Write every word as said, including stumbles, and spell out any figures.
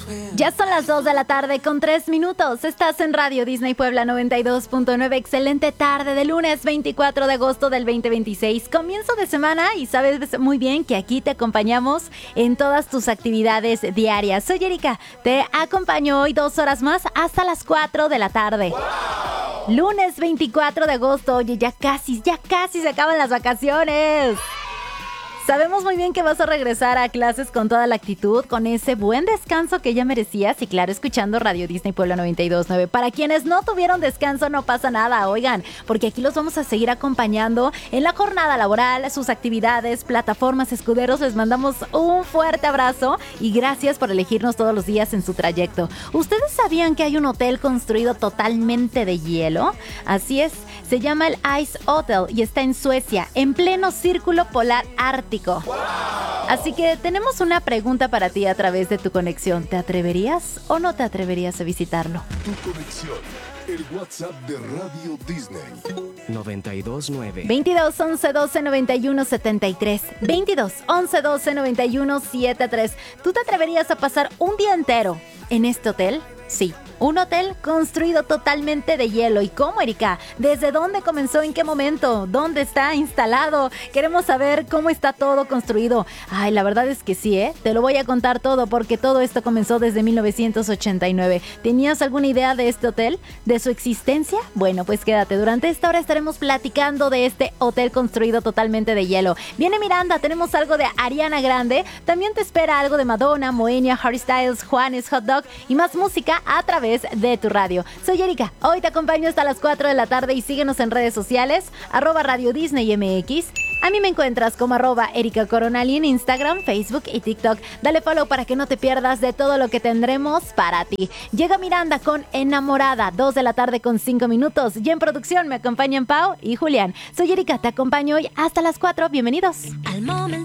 Ya son las dos de la tarde con tres minutos. Estás en Radio Disney Puebla noventa y dos punto nueve. Excelente tarde de lunes veinticuatro de agosto del veinte veintiséis. Comienzo de semana y sabes muy bien que aquí te acompañamos en todas tus actividades diarias. Soy Erika, te acompaño hoy dos horas más hasta las cuatro de la tarde. ¡Wow! Lunes veinticuatro de agosto. Oye, ya casi, ya casi se acaban las vacaciones. Sabemos muy bien que vas a regresar a clases con toda la actitud, con ese buen descanso que ya merecías y claro, escuchando Radio Disney Puebla noventa y dos punto nueve. Para quienes no tuvieron descanso, no pasa nada, oigan, porque aquí los vamos a seguir acompañando en la jornada laboral, sus actividades, plataformas, escuderos. Les mandamos un fuerte abrazo y gracias por elegirnos todos los días en su trayecto. ¿Ustedes sabían que hay un hotel construido totalmente de hielo? Así es, se llama el Ice Hotel y está en Suecia, en pleno círculo polar ártico. ¡Wow! Así que tenemos una pregunta para ti a través de tu conexión. ¿Te atreverías o no te atreverías a visitarlo? Tu conexión, el WhatsApp de Radio Disney. noventa y dos nueve. veintidós once doce noventa y uno setenta y tres. veintidós once doce noventa y uno setenta y tres. ¿Tú te atreverías a pasar un día entero en este hotel? Sí. Un hotel construido totalmente de hielo. ¿Y cómo, Erika? ¿Desde dónde comenzó? ¿En qué momento? ¿Dónde está instalado? Queremos saber cómo está todo construido. Ay, la verdad es que sí, ¿eh? Te lo voy a contar todo porque todo esto comenzó desde mil novecientos ochenta y nueve. ¿Tenías alguna idea de este hotel? ¿De su existencia? Bueno, pues quédate. Durante esta hora estaremos platicando de este hotel construido totalmente de hielo. Viene Miranda, tenemos algo de Ariana Grande. También te espera algo de Madonna, Moenia, Harry Styles, Juanes, Hot Dog y más música a través de tu radio. Soy Erika, hoy te acompaño hasta las cuatro de la tarde y síguenos en redes sociales, arroba Radio Disney M X. A mí me encuentras como arroba Erika Coronali en Instagram, Facebook y TikTok. Dale follow para que no te pierdas de todo lo que tendremos para ti. Llega Miranda con Enamorada, dos de la tarde con cinco minutos. Y en producción me acompañan Pau y Julián. Soy Erika, te acompaño hoy hasta las cuatro. Bienvenidos. Al momento